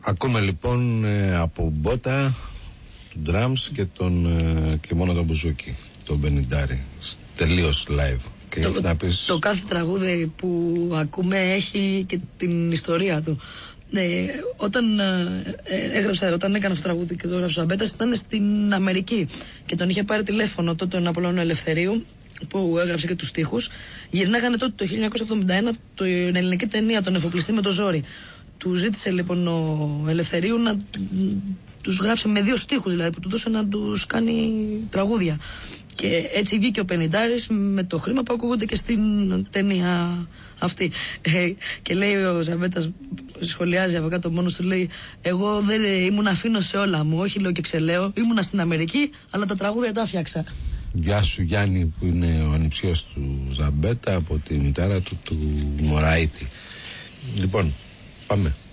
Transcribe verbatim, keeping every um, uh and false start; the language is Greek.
Ακούμε λοιπόν ε, από Μπότα, του Drums και, τον, ε, και μόνο τον Μπουζούκι, τον Μπενιντάρη, τελείως live. Και το, να πεις... το κάθε τραγούδι που ακούμε έχει και την ιστορία του. Ε, όταν, ε, έγραψα, όταν έκανε αυτό το τραγούδι και το έγραψε ο Ζαμπέτας, ήταν στην Αμερική και τον είχε πάρει τηλέφωνο τότε τον Απολώνιο Ελευθερίου, που έγραψε και τους στίχους. Γυρνάγανε τότε το χίλια εννιακόσια εβδομήντα ένα την ελληνική ταινία «Τον εφοπλιστή με το ζόρι». Του ζήτησε λοιπόν ο Ελευθερίου να τους γράψει με δύο στίχους, δηλαδή που του δώσε να τους κάνει τραγούδια. Και έτσι βγήκε ο Πενιντάρης με το χρήμα που ακούγονται και στην ταινία αυτή. Ε, και λέει ο Ζαμπέτας, σχολιάζει από κάτω μόνος του, λέει: εγώ δεν ήμουν αφήνω σε όλα μου, όχι λέω και ξελέω, ήμουνα στην Αμερική, αλλά τα τραγούδια τα φτιάξα. Γεια σου Γιάννη, που είναι ο ανιψιός του Ζαμπέτα, από τη μητέρα του, του Μωράητη. Λοιπόν, πάμε.